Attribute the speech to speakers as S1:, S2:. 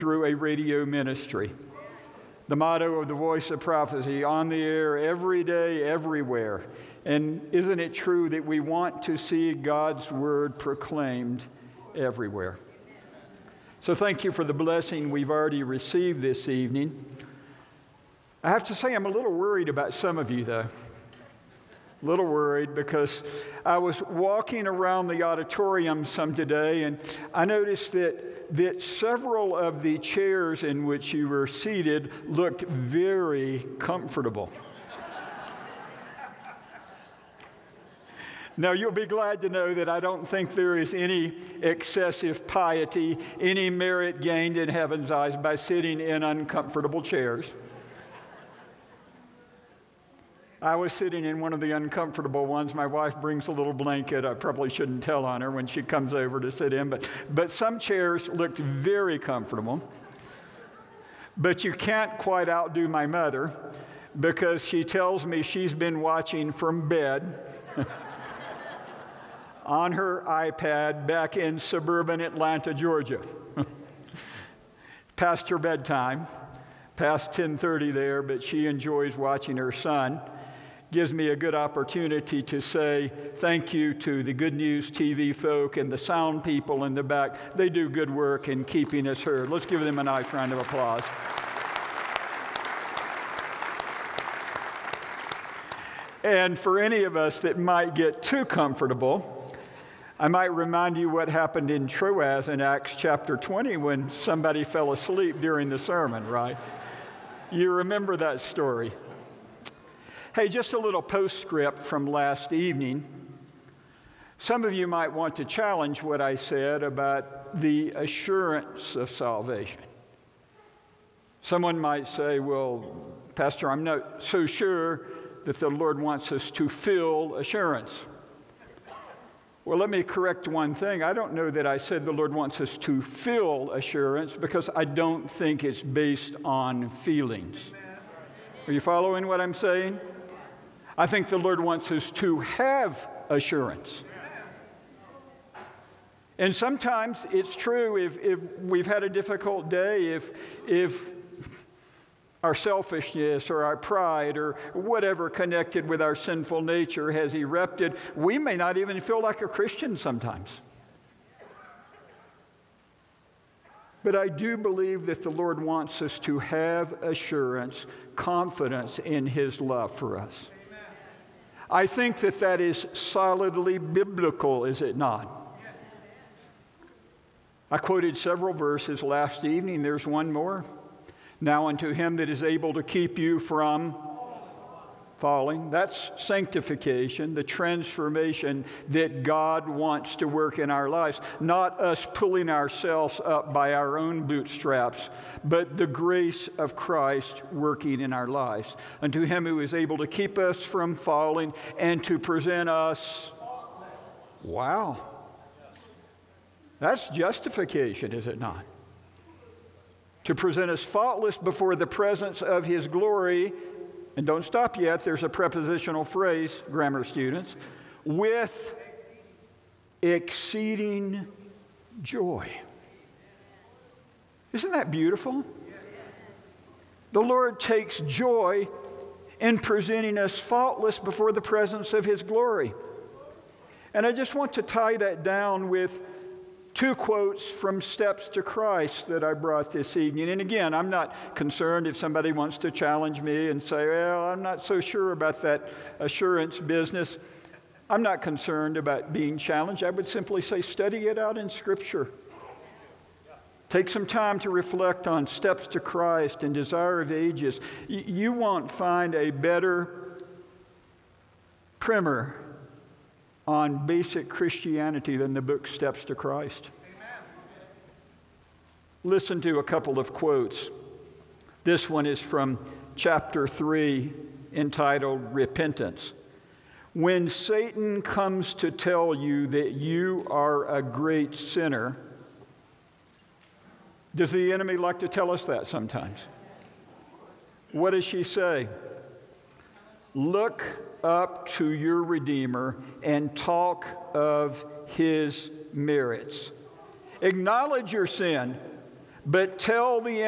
S1: through a radio ministry. The motto of the Voice of Prophecy, on the air every day, everywhere. And isn't it true that we want to see God's word proclaimed everywhere? So thank you for the blessing we've already received this evening. I have to say I'm a little worried about some of you, though. A little worried because I was walking around the auditorium some today, and I noticed that several of the chairs in which you were seated looked very comfortable. Now, you'll be glad to know that I don't think there is any excessive piety, any merit gained in heaven's eyes by sitting in uncomfortable chairs. I was sitting in one of the uncomfortable ones. My wife brings a little blanket. I probably shouldn't tell on her when she comes over to sit in, but some chairs looked very comfortable. But you can't quite outdo my mother because she tells me she's been watching from bed on her iPad back in suburban Atlanta, Georgia. Past her bedtime, past 10:30 there, but she enjoys watching her son. Gives me a good opportunity to say thank you to the Good News TV folk and the sound people in the back. They do good work in keeping us heard. Let's give them a nice round of applause. And for any of us that might get too comfortable, I might remind you what happened in Troas in Acts chapter 20 when somebody fell asleep during the sermon, right? You remember that story. Hey, just a little postscript from last evening. Some of you might want to challenge what I said about the assurance of salvation. Someone might say, well, Pastor, I'm not so sure that the Lord wants us to feel assurance. Well, let me correct one thing. I don't know that I said the Lord wants us to feel assurance because I don't think it's based on feelings. Are you following what I'm saying? I think the Lord wants us to have assurance. And sometimes it's true if we've had a difficult day, if our selfishness or our pride or whatever connected with our sinful nature has erupted, we may not even feel like a Christian sometimes. But I do believe that the Lord wants us to have assurance, confidence in His love for us. I think that is solidly biblical, is it not? I quoted several verses last evening. There's one more. Now unto Him that is able to keep you from falling. That's sanctification, the transformation that God wants to work in our lives. Not us pulling ourselves up by our own bootstraps, but the grace of Christ working in our lives. Unto Him who is able to keep us from falling and to present us. Wow. That's justification, is it not? To present us faultless before the presence of His glory. And don't stop yet, there's a prepositional phrase, grammar students, with exceeding joy. Isn't that beautiful? The Lord takes joy in presenting us faultless before the presence of His glory. And I just want to tie that down with two quotes from Steps to Christ that I brought this evening. And again, I'm not concerned if somebody wants to challenge me and say, well, I'm not so sure about that assurance business. I'm not concerned about being challenged. I would simply say, study it out in Scripture. Take some time to reflect on Steps to Christ and Desire of Ages. You won't find a better primer on basic Christianity than the book Steps to Christ. Amen. Listen to a couple of quotes. This one is from chapter 3, entitled Repentance. When Satan comes to tell you that you are a great sinner, does the enemy like to tell us that sometimes? What does she say? Look up to your Redeemer and talk of His merits. Acknowledge your sin, but tell the